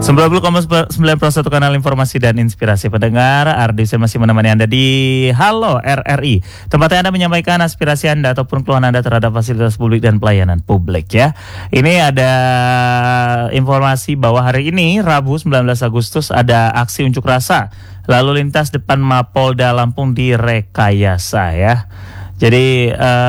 90,9 satu kanal informasi dan inspirasi pendengar. Ardi masih menemani Anda di Halo RRI, tempatnya Anda menyampaikan aspirasi Anda ataupun keluhan Anda terhadap fasilitas publik dan pelayanan publik ya. Ini ada informasi bahwa hari ini Rabu 19 Agustus ada aksi unjuk rasa lalu lintas depan Mapolda Lampung direkayasa ya. Jadi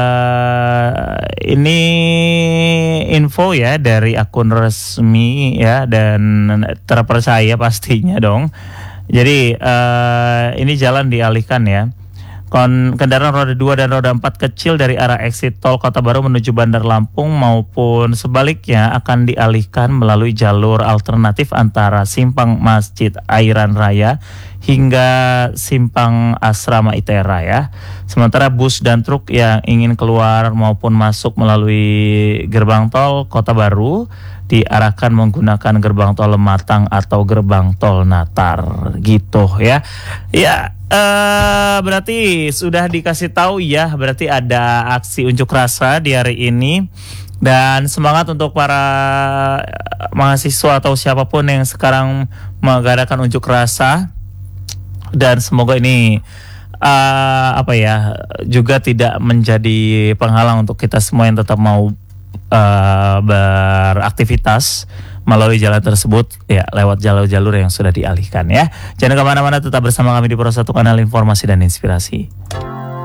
ini info ya dari akun resmi ya dan terpercaya pastinya dong. Jadi ini jalan dialihkan ya. Kendaraan roda 2 dan roda 4 kecil dari arah exit tol Kota Baru menuju Bandar Lampung maupun sebaliknya akan dialihkan melalui jalur alternatif antara Simpang Masjid Airan Raya hingga Simpang Asrama Itera ya. Sementara bus dan truk yang ingin keluar maupun masuk melalui gerbang tol Kota Baru diarahkan menggunakan gerbang tol Lematang atau gerbang tol Natar gitu ya. Ya, berarti sudah dikasih tahu ya, berarti ada aksi unjuk rasa di hari ini. Dan semangat untuk para mahasiswa atau siapapun yang sekarang mengadakan unjuk rasa. Dan semoga ini juga tidak menjadi penghalang untuk kita semua yang tetap mau beraktivitas melalui jalan tersebut ya, lewat jalur-jalur yang sudah dialihkan ya. Jangan kemana-mana, tetap bersama kami di Pro 1 Kanal Informasi dan Inspirasi.